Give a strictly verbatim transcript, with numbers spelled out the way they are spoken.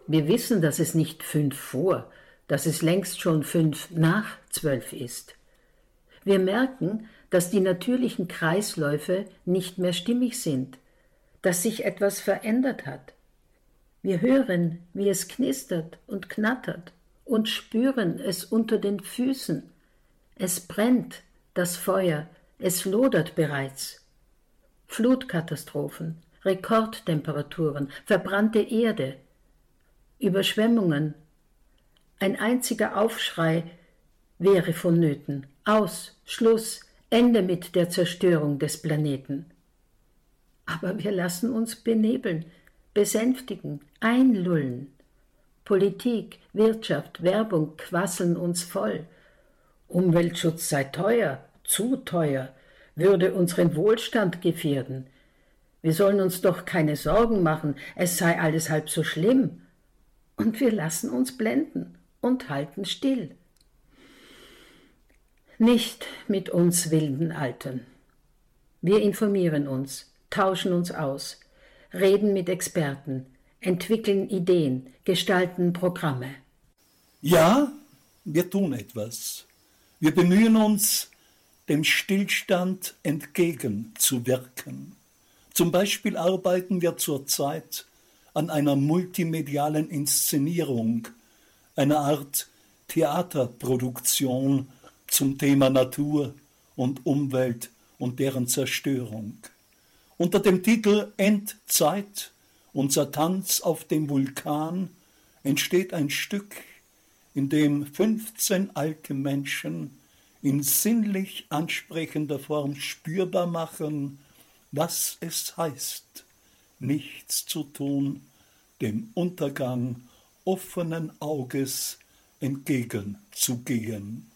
Wir wissen, dass es nicht fünf vor, dass es längst schon fünf nach zwölf ist. Wir merken, dass die natürlichen Kreisläufe nicht mehr stimmig sind, dass sich etwas verändert hat. Wir hören, wie es knistert und knattert und spüren es unter den Füßen. Es brennt, das Feuer, es lodert bereits. Flutkatastrophen, Rekordtemperaturen, verbrannte Erde, Überschwemmungen. Ein einziger Aufschrei wäre vonnöten. Aus, Schluss, Ende mit der Zerstörung des Planeten. Aber wir lassen uns benebeln, besänftigen, einlullen. Politik, Wirtschaft, Werbung quasseln uns voll. Umweltschutz sei teuer, zu teuer, würde unseren Wohlstand gefährden. Wir sollen uns doch keine Sorgen machen, es sei alles halb so schlimm. Und wir lassen uns blenden und halten still. Nicht mit uns wilden Alten. Wir informieren uns, tauschen uns aus, reden mit Experten, entwickeln Ideen, gestalten Programme. Ja, wir tun etwas. Wir bemühen uns, dem Stillstand entgegenzuwirken. Zum Beispiel arbeiten wir zurzeit an einer multimedialen Inszenierung, einer Art Theaterproduktion zum Thema Natur und Umwelt und deren Zerstörung. Unter dem Titel Endzeit, unser Tanz auf dem Vulkan, entsteht ein Stück, in dem fünfzehn alte Menschen in sinnlich ansprechender Form spürbar machen, was es heißt, nichts zu tun, dem Untergang offenen Auges entgegenzugehen.